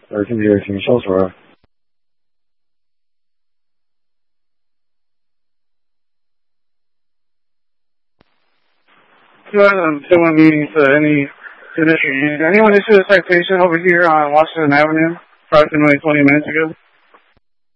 听不清，小说。Someone meetings any industry. Anyone issued a citation over here on Washington Avenue approximately 20 minutes ago?